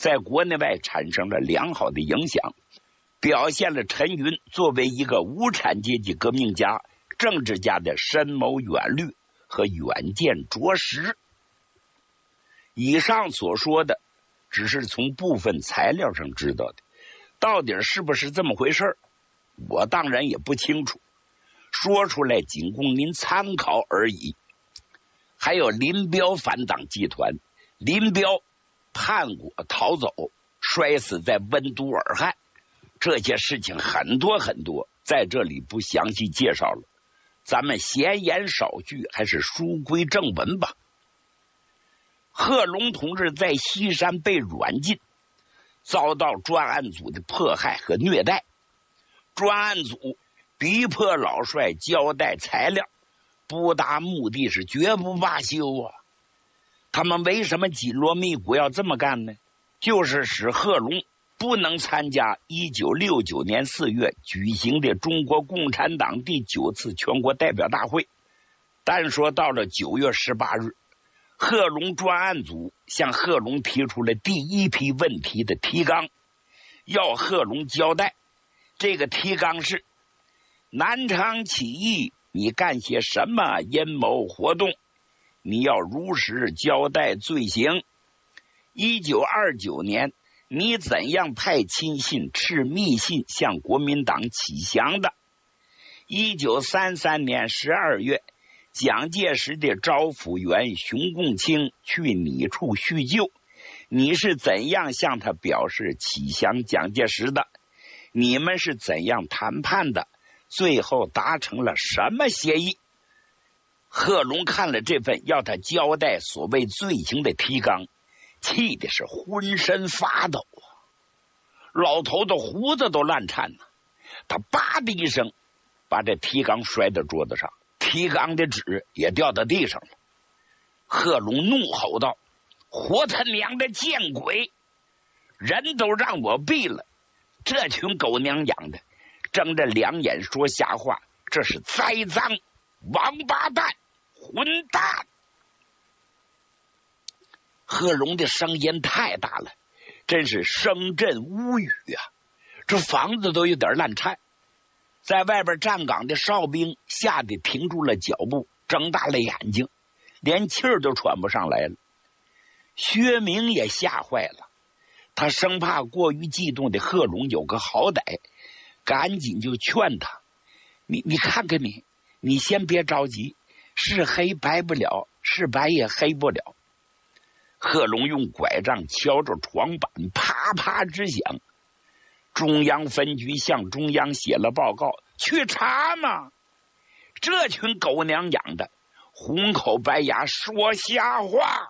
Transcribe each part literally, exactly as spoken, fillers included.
在国内外产生了良好的影响，表现了陈云作为一个无产阶级革命家、政治家的深谋远虑和远见卓识。以上所说的只是从部分材料上知道的，到底是不是这么回事，我当然也不清楚，说出来仅供您参考而已。还有林彪反党集团，林彪叛国逃走，摔死在温都尔汗，这些事情很多很多，在这里不详细介绍了，咱们闲言少叙，还是书归正文吧。贺龙同志在西山被软禁，遭到专案组的迫害和虐待，专案组逼迫老帅交代材料，不达目的是绝不罢休啊！他们为什么紧锣密鼓要这么干呢？就是使贺龙不能参加一九六九年四月举行的中国共产党第九次全国代表大会。但说到了九月十八日，贺龙专案组向贺龙提出了第一批问题的提纲，要贺龙交代。这个提纲是：南昌起义你干些什么阴谋活动，你要如实交代罪行。一九二九年你怎样派亲信持密信向国民党启降的？一九三三年十二月，蒋介石的招抚员熊共清去你处叙旧，你是怎样向他表示启降蒋介石的？你们是怎样谈判的？最后达成了什么协议？贺龙看了这份要他交代所谓罪行的提纲，气的是浑身发抖啊！老头的胡子都烂颤了，他吧的一声把这提纲摔到桌子上，提纲的纸也掉到地上了。贺龙怒吼道：活他娘的见鬼！人都让我毙了，这群狗娘养的睁着两眼说瞎话，这是栽赃！王八蛋！混蛋！贺龙的声音太大了，真是声震屋宇啊！这房子都有点烂颤。在外边站岗的哨兵吓得停住了脚步，睁大了眼睛，连气儿都喘不上来了。薛明也吓坏了，他生怕过于激动的贺龙有个好歹，赶紧就劝他：你你看看你，你先别着急，是黑白不了，是白也黑不了。贺龙用拐杖敲着床板，啪啪直响。中央分局向中央写了报告，去查嘛！这群狗娘养的，红口白牙说瞎话。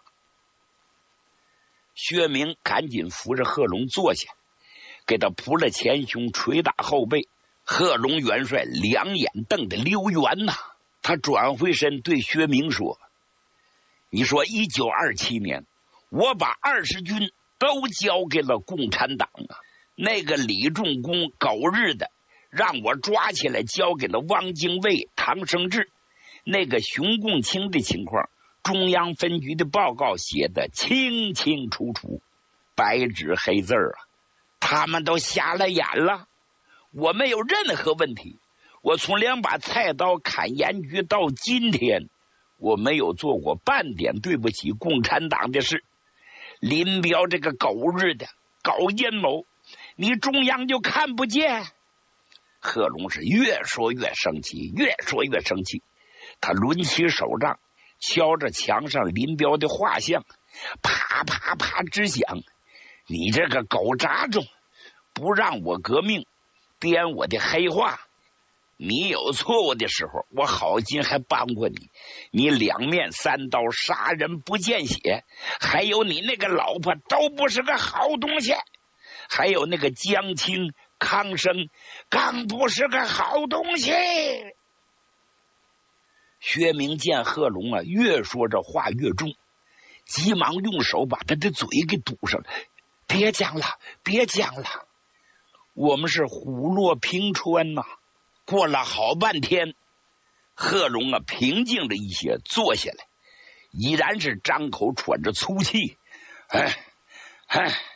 薛明赶紧扶着贺龙坐下，给他扑了前胸，捶打后背。贺龙元帅两眼瞪得溜圆呐，他转回身对薛明说：你说一九二七年我把二十军都交给了共产党啊，那个李仲公狗日的让我抓起来交给了汪精卫、唐生智，那个熊共清的情况中央分局的报告写的清清楚楚，白纸黑字啊，他们都瞎了眼了。我没有任何问题，我从两把菜刀砍盐局到今天，我没有做过半点对不起共产党的事。林彪这个狗日的搞阴谋，你中央就看不见？贺龙是越说越生气，越说越生气。他抡起手杖，敲着墙上林彪的画像，啪啪啪直响。你这个狗杂种，不让我革命，编我的黑话。你有错误的时候，我好心还帮过你，你两面三刀，杀人不见血，还有你那个老婆都不是个好东西，还有那个江青、康生更不是个好东西。薛明见贺龙啊越说这话越重，急忙用手把他的嘴给堵上了。别讲了，别讲了，我们是虎落平川呐、啊。过了好半天，贺龙啊平静了一些，坐下来，依然是张口喘着粗气。哎哎。